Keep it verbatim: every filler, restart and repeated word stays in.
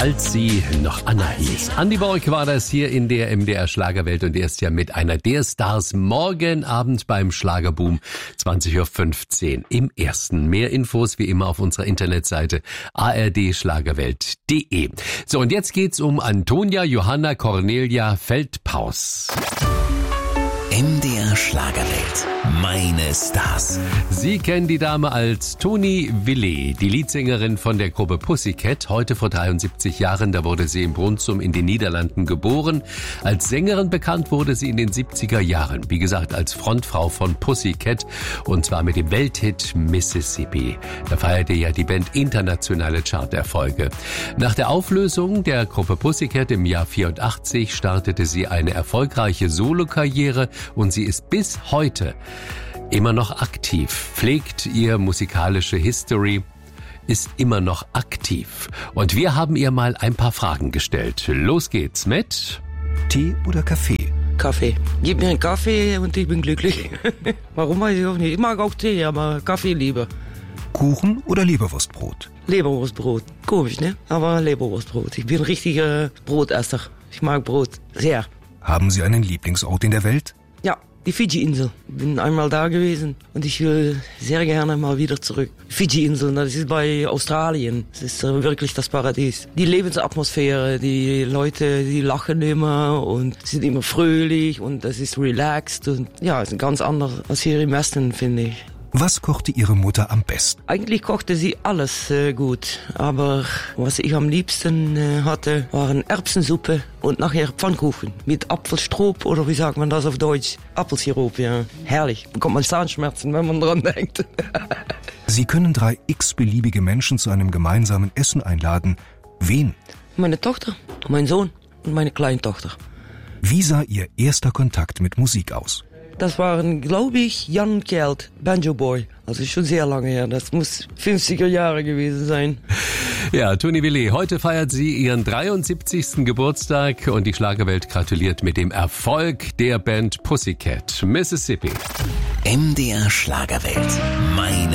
als sie noch Anna hieß. Andi Borg war das hier in der M D R Schlagerwelt und er ist ja mit einer der Stars morgen Abend beim Schlagerboom zwanzig Uhr fünfzehn im Ersten. Mehr Infos wie immer auf unserer Internetseite a r d schlagerwelt punkt d e. So, und jetzt geht's um Antonia Johanna Cornelia Feldpaus. M D R Schlagerwelt. Meine Stars. Sie kennen die Dame als Toni Willi, die Leadsängerin von der Gruppe Pussycat. Heute vor dreiundsiebzig Jahren, da wurde sie in Brunssum in den Niederlanden geboren. Als Sängerin bekannt wurde sie in den siebziger Jahren. Wie gesagt, als Frontfrau von Pussycat und zwar mit dem Welthit Mississippi. Da feierte ja die Band internationale Charterfolge. Nach der Auflösung der Gruppe Pussycat im Jahr vierundachtzig startete sie eine erfolgreiche Solokarriere und sie ist bis heute immer noch aktiv, pflegt ihr musikalische History, ist immer noch aktiv. Und wir haben ihr mal ein paar Fragen gestellt. Los geht's mit Tee oder Kaffee? Kaffee. Gib mir einen Kaffee und ich bin glücklich. Warum weiß ich auch nicht. Ich mag auch Tee, aber Kaffee lieber. Kuchen oder Leberwurstbrot? Leberwurstbrot. Komisch, ne? Aber Leberwurstbrot. Ich bin ein richtiger Brotesser. Ich mag Brot sehr. Haben Sie einen Lieblingsort in der Welt? Ja, die Fidschi-Insel. Ich bin einmal da gewesen und ich will sehr gerne mal wieder zurück. Fidschi-Insel, das ist bei Australien. Das ist wirklich das Paradies. Die Lebensatmosphäre, die Leute, die lachen immer und sind immer fröhlich und das ist relaxed. Und ja, es ist ganz anders als hier im Westen, finde ich. Was kochte Ihre Mutter am besten? Eigentlich kochte sie alles äh, gut, aber was ich am liebsten äh, hatte, waren Erbsensuppe und nachher Pfannkuchen mit Apfelstrop oder wie sagt man das auf Deutsch? Apfelsirup, ja. Herrlich, bekommt man Zahnschmerzen, wenn man dran denkt. Sie können drei x-beliebige Menschen zu einem gemeinsamen Essen einladen. Wen? Meine Tochter, mein Sohn und meine Kleintochter. Wie sah Ihr erster Kontakt mit Musik aus? Das waren, glaube ich, Jan und Kjeld, Banjo Boy. Also schon sehr lange her. Das muss fünfziger Jahre gewesen sein. Ja, Toni Willi, heute feiert sie ihren dreiundsiebzigsten Geburtstag und die Schlagerwelt gratuliert mit dem Erfolg der Band Pussycat. Mississippi. M D R Schlagerwelt. Meine